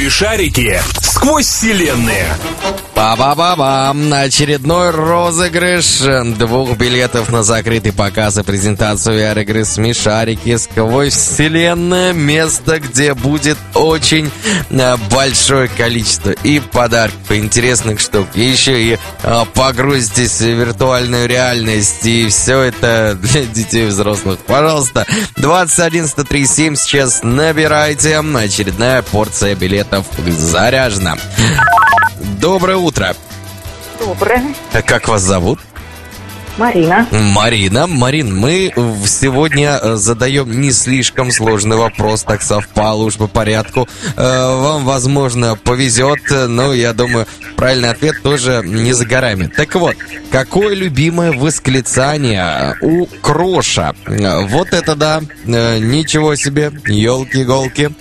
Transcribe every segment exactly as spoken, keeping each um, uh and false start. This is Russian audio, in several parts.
Смешарики сквозь вселенные. Ба-ба-ба-бам! Очередной розыгрыш двух билетов на закрытый показ и презентацию ви ар-игры «Смешарики сквозь вселенные». Место, где будет очень большое количество и подарков, и интересных штук. И еще и погрузитесь в виртуальную реальность. И все это для детей и взрослых. Пожалуйста, двадцать один сто три семь сейчас набирайте. Очередная порция билетов заряжена. Доброе утро. Доброе. Как вас зовут? Марина. Марина. Марин, мы сегодня задаем не слишком сложный вопрос, так совпало уж по порядку. Вам, возможно, повезет, но я думаю, правильный ответ тоже не за горами. Так вот, какое любимое восклицание у Кроша? Вот это да, ничего себе, елки-иголки.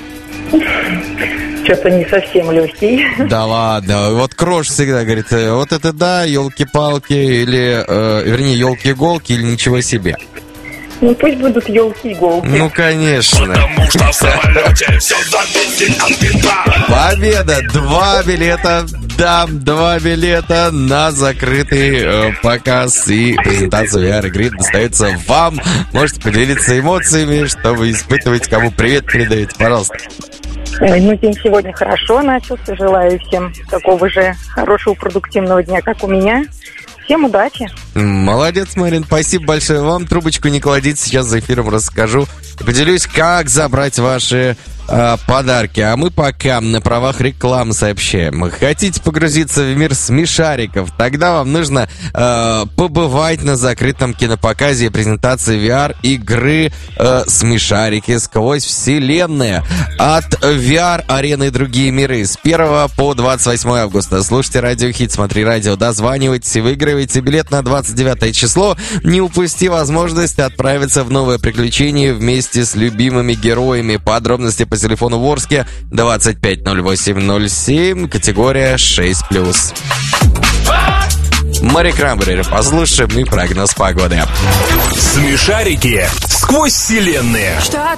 Что-то не совсем легкий. Да ладно, вот Крош всегда говорит, вот это да, елки-палки, или, э, вернее, елки-иголки, или ничего себе. Ну пусть будут елки-иголки. Ну, конечно. Победа! Два билета, да, два билета на закрытый э, показ и презентацию ви ар-игры достается вам. Можете поделиться эмоциями, что вы испытываете, кому привет передаете, пожалуйста. Ой, ну день сегодня хорошо начался. Желаю всем такого же хорошего, продуктивного дня, как у меня. Всем удачи. Молодец, Марин, спасибо большое. Вам трубочку не кладите, сейчас за эфиром расскажу. Поделюсь, как забрать ваши э, подарки. А мы пока на правах рекламы сообщаем. Хотите погрузиться в мир смешариков? Тогда вам нужно э, побывать на закрытом кинопоказе и презентации ви ар-игры э, «Смешарики сквозь вселенные» от ви ар-арены и другие миры с первого по двадцать восьмое августа. Слушайте Радио Хит, смотри радио, дозванивайтесь и выигрывайте билет на двадцать девятое число. Не упусти возможность отправиться в новое приключение вместе с любимыми героями. Подробности по телефону в Орске двадцать пять ноль восемь ноль семь, категория шесть плюс. Мари Крамбрери, послушаем и прогноз погоды. Смешарики сквозь вселенные. Что